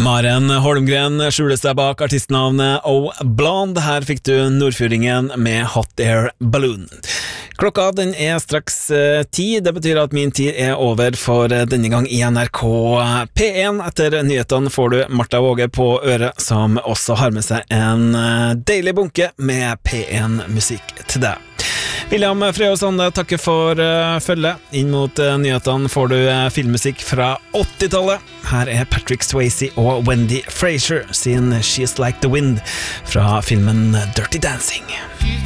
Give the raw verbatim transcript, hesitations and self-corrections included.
Maren Holmgren skjuler seg bak artistnavnet O Blonde. Her fikk du Nordfjordingen med Hot Air Balloon. Klokka den er straks eh, ti. Det betyr at min tid er over for eh, denne gang i N R K P én. Etter nyhetene får du Martha Våge på øret, som også har med seg en eh, deilig bunke med P én-musikk til deg. William Frøy Sande takker for uh, følget. Inn mot uh, nyhetene får du uh, filmmusikk fra åttitallet. Her er Patrick Swayze og Wendy Frazier sin She's Like the Wind fra filmen Dirty Dancing.